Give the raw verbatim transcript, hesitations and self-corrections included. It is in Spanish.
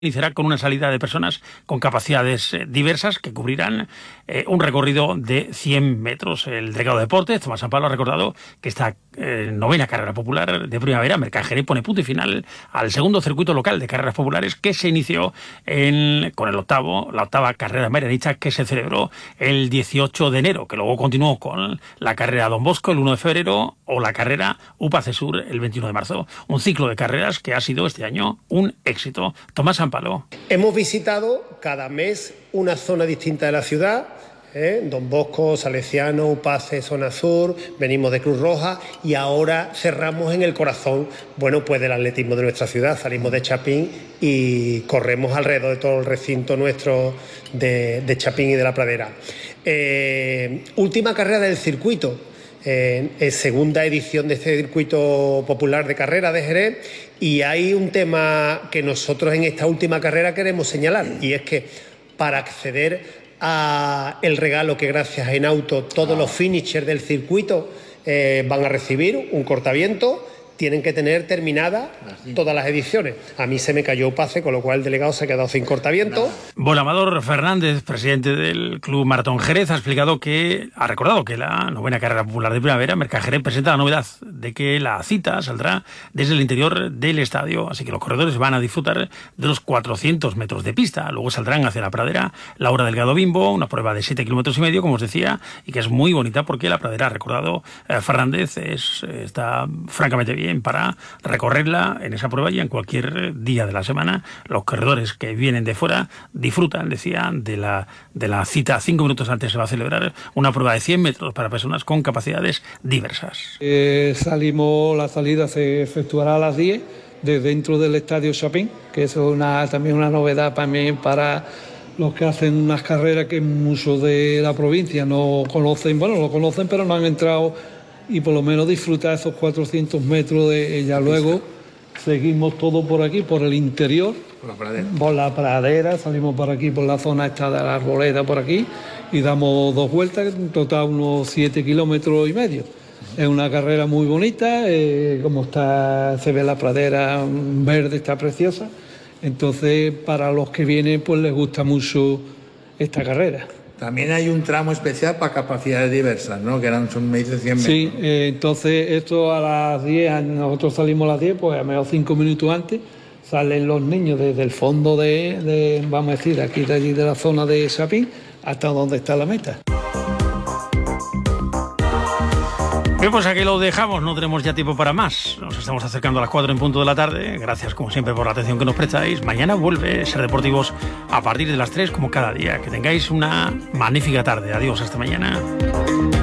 Iniciará con una salida de personas con capacidades eh, diversas que cubrirán eh, un recorrido de cien metros. El delegado de Deportes, Tomás San Pablo, ha recordado que esta eh, novena carrera popular de primavera, Mercajeré, pone punto y final al segundo circuito local de carreras populares que se inició en, con el octavo, la octava carrera marianista que se celebró el dieciocho de enero, que luego continuó con la carrera Don Bosco el uno de febrero o la carrera U P A C Sur el veintiuno de marzo. Un ciclo de carreras que ha sido este año un éxito. Tomás San Pablo. Hemos visitado cada mes una zona distinta de la ciudad, ¿eh? Don Bosco, Salesiano, Upace, Zona Sur, venimos de Cruz Roja y ahora cerramos en el corazón, bueno, pues del atletismo de nuestra ciudad. Salimos de Chapín y corremos alrededor de todo el recinto nuestro de, de Chapín y de la Pradera. Eh, última carrera del circuito. Eh, es segunda edición de este circuito popular de carrera de Jerez, y hay un tema que nosotros en esta última carrera queremos señalar, y es que para acceder a el regalo que gracias a Enauto todos los finishers del circuito eh, van a recibir, un cortaviento, tienen que tener terminadas todas las ediciones. A mí se me cayó Upace, con lo cual el delegado se ha quedado sin cortaviento. Bueno, Amador Fernández, presidente del Club Maratón Jerez, ha explicado que, ha recordado que la novena carrera popular de primavera, Mercajeré, presenta la novedad de que la cita saldrá desde el interior del estadio, así que los corredores van a disfrutar de los cuatrocientos metros de pista. Luego saldrán hacia la pradera Laura Delgado Bimbo, una prueba de siete kilómetros y medio, como os decía, y que es muy bonita porque la pradera, ha recordado eh, Fernández, es, está francamente bien para recorrerla en esa prueba, y en cualquier día de la semana los corredores que vienen de fuera disfrutan, decía, de la, de la cita. Cinco minutos antes se va a celebrar una prueba de cien metros para personas con capacidades diversas. Eh, salimos, la salida se efectuará a las diez de dentro del Estadio Chapín, que es una, también una novedad también para los que hacen unas carreras que muchos de la provincia no conocen, bueno, lo conocen pero no han entrado, y por lo menos disfrutar esos cuatrocientos metros de ya luego. Seguimos todo por aquí, por el interior, por la pradera, por la pradera, salimos por aquí, por la zona esta de la arboleda, por aquí, y damos dos vueltas, en total unos siete kilómetros y medio. Es una carrera muy bonita, eh, como está, se ve la pradera verde, está preciosa. Entonces, para los que vienen, pues les gusta mucho esta carrera. También hay un tramo especial para capacidades diversas, ¿no? Que eran, son, me dice, cien metros. Sí, eh, entonces esto a las diez, nosotros salimos a las diez, pues a menos cinco minutos antes, salen los niños desde el fondo de, de vamos a decir, aquí de allí de la zona de Chapín, hasta donde está la meta. Bien, pues aquí lo dejamos, no tenemos ya tiempo para más. Nos estamos acercando a las cuatro en punto de la tarde. Gracias, como siempre, por la atención que nos prestáis. Mañana vuelve Ser Deportivos a partir de las tres, como cada día. Que tengáis una magnífica tarde. Adiós, hasta mañana.